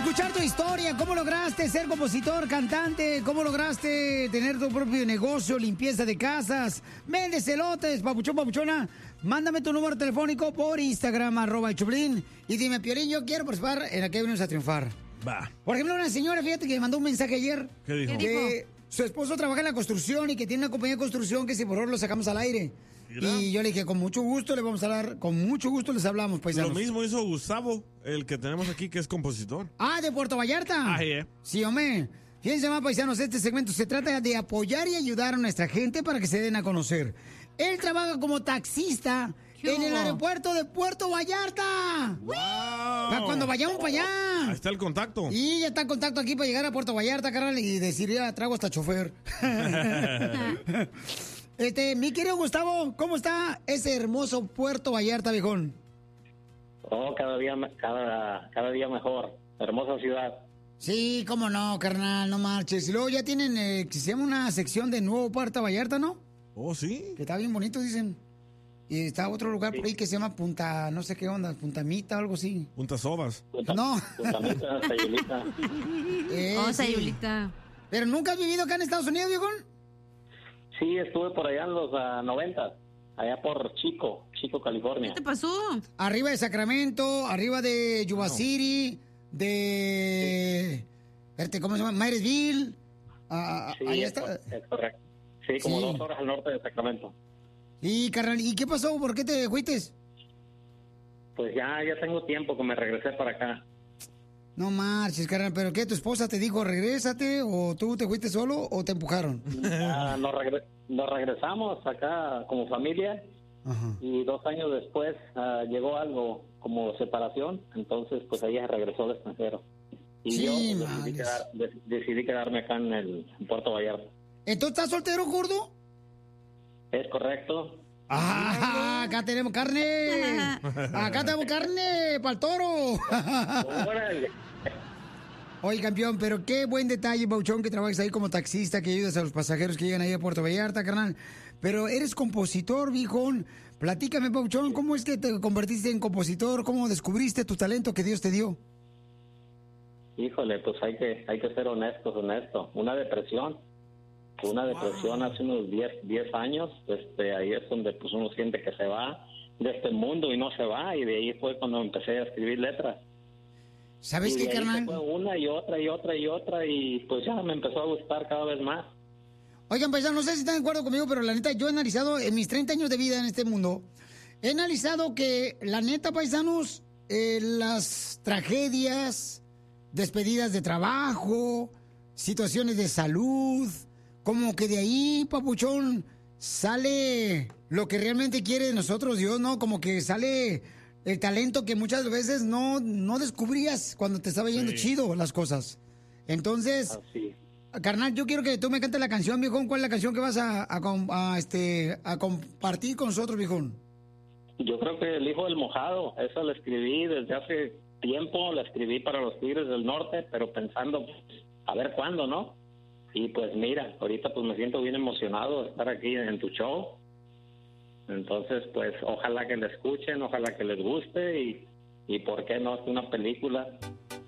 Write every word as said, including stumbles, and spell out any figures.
escuchar tu historia. ¿Cómo lograste ser compositor, cantante? ¿Cómo lograste tener tu propio negocio, limpieza de casas? Vendes elotes, papuchón, papuchona. Mándame tu número telefónico por Instagram, arroba el Choplin. Y dime, Piolín, yo quiero participar en la que venimos a triunfar. Va. Por ejemplo, una señora, fíjate que me mandó un mensaje ayer. ¿Qué dijo? Que ¿Qué dijo? su esposo trabaja en la construcción y que tiene una compañía de construcción que si por favor lo sacamos al aire. Mira. Y yo le dije, con mucho gusto le vamos a hablar, con mucho gusto les hablamos, paisanos. Lo mismo hizo Gustavo, el que tenemos aquí, que es compositor. Ah, de Puerto Vallarta. Ah, yeah. Sí, hombre. Fíjense más, paisanos, este segmento se trata de apoyar y ayudar a nuestra gente para que se den a conocer. Él trabaja como taxista en el aeropuerto de Puerto Vallarta. ¡Wow! Para cuando vayamos para allá. Ahí está el contacto. Y ya está el contacto aquí para llegar a Puerto Vallarta, carnal, y decir, ya traigo hasta chofer. Este, mi querido Gustavo, ¿cómo está ese hermoso Puerto Vallarta, viejón? Oh, cada día, cada, cada día mejor. Hermosa ciudad. Sí, cómo no, carnal, no marches. Y luego ya tienen, eh, que se llama una sección de Nuevo Puerto Vallarta, ¿no? Oh, sí. Que está bien bonito, dicen. Y está otro lugar por ahí que se llama Punta, no sé qué onda, Puntamita o algo así. Punta Sobas. Punta, No. Puntamita, Sayulita. Eh, Oh, sí. Sayulita. ¿Pero nunca has vivido acá en Estados Unidos, viejón? Sí, estuve por allá en los uh, noventa, allá por Chico, Chico, California. ¿Qué te pasó? Arriba de Sacramento, arriba de Yuba No. City, de... Espérate, ¿cómo se llama? Myresville. Ah, Sí, ahí es, está. es correcto. Sí, como Sí. dos horas al norte de Sacramento. Y, carnal, ¿y qué pasó? ¿Por qué te fuiste? Pues ya, ya tengo tiempo que me regresé para acá. No marches, carnal, ¿pero qué? ¿Tu esposa te dijo regrésate o tú te fuiste solo o te empujaron? Ah, nos, regre- nos regresamos acá como familia Ajá. y dos años después ah, llegó algo como separación, entonces pues ella regresó al extranjero. Y Sí, yo decidí, males. quedar- de- decidí quedarme acá en el en Puerto Vallarta. ¿Entonces estás soltero, gordo? ¿Es correcto? ¡Ah! Acá tenemos carne. Acá tenemos carne para el toro. Órale. Oye, campeón, pero qué buen detalle, Bauchón, que trabajes ahí como taxista, que ayudas a los pasajeros que llegan ahí a Puerto Vallarta, carnal. Pero eres compositor, viejón. Platícame, Bauchón, ¿cómo es que te convertiste en compositor? ¿Cómo descubriste tu talento que Dios te dio? Híjole, pues hay que hay que ser honestos, honesto. Una depresión, una depresión hace unos diez años, este, ahí es donde pues uno siente que se va de este mundo y no se va, y de ahí fue cuando empecé a escribir letras. ¿Sabes Y qué, de ahí carnal? se fue una y otra y otra y otra, y pues ya me empezó a gustar cada vez más. Oigan, paisanos, no sé si están de acuerdo conmigo, pero la neta, yo he analizado en mis treinta años de vida en este mundo, he analizado que, la neta, paisanos, eh, las tragedias, despedidas de trabajo, situaciones de salud, como que de ahí, papuchón, sale lo que realmente quiere de nosotros Dios, ¿no? Como que sale el talento que muchas veces no, no descubrías cuando te estaba yendo Sí. chido las cosas. Entonces... Así. Carnal, yo quiero que tú me cantes la canción, viejón. ¿Cuál es la canción que vas a, a com- a, este, a compartir con nosotros, viejón? Yo creo que El Hijo del Mojado, esa la escribí desde hace tiempo, la escribí para los Tigres del Norte, pero pensando, pues, a ver cuándo, ¿no? Y pues mira, ahorita pues me siento bien emocionado de estar aquí en tu show. Entonces, pues ojalá que la escuchen, ojalá que les guste y, y por qué no, es una película.